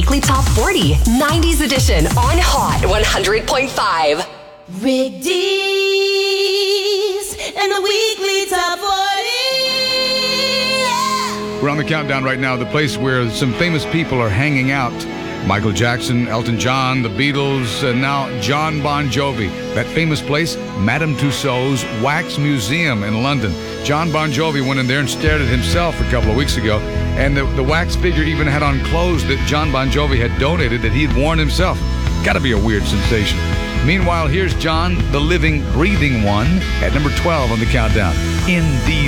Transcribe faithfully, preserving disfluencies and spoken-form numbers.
Weekly Top forty, nineties edition on Hot one hundred point five. Rick Dees and the Weekly Top forty. Yeah. We're on the countdown right now, the place where some famous people are hanging out. Michael Jackson, Elton John, the Beatles, and now John Bon Jovi. That famous place, Madame Tussauds Wax Museum in London. John Bon Jovi went in there and stared at himself a couple of weeks ago, and the, the wax figure even had on clothes that John Bon Jovi had donated that he had worn himself. Gotta be a weird sensation. Meanwhile, here's John, the living, breathing one, at number twelve on the countdown. In these